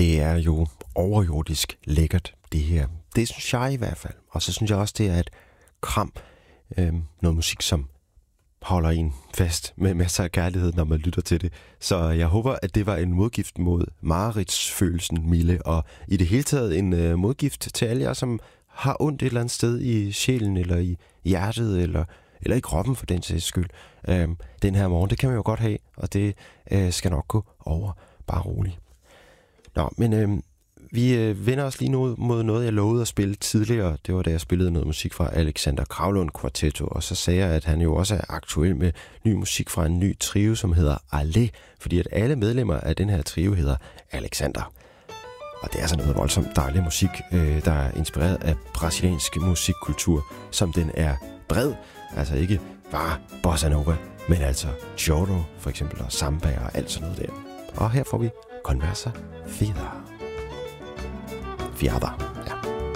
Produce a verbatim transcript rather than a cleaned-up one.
Det er jo overjordisk lækkert, det her. Det synes jeg i hvert fald. Og så synes jeg også, det er et kram. Øh, noget musik, som holder en fast med masser af kærlighed, når man lytter til det. Så jeg håber, at det var en modgift mod mareridtsfølelsen, Mille. Og i det hele taget en øh, modgift til alle jer, som har ondt et eller andet sted i sjælen, eller i hjertet, eller, eller i kroppen for den sags skyld. Øh, den her morgen, det kan man jo godt have, og det øh, skal nok gå over. Bare roligt. Nå, men øh, vi øh, vender os lige nu mod noget, jeg lovede at spille tidligere. Det var da jeg spillede noget musik fra Alexander Kravlund Quartetto, og så sagde jeg, at han jo også er aktuel med ny musik fra en ny trio, som hedder Allé, fordi at alle medlemmer af den her trio hedder Alexander. Og det er altså noget voldsomt dejlig musik, øh, der er inspireret af brasiliansk musikkultur, som den er bred, altså ikke bare bossa nova, men altså choro for eksempel, og samba og alt sådan noget der. Og her får vi Conversa Fiada. Fiada.